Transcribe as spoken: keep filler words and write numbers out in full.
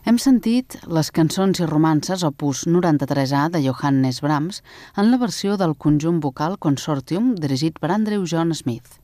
Hem sentit les cançons i romances opus noranta-tres A de Johannes Brahms en la versió del conjunt vocal Consortium dirigit per Andrew John Smith.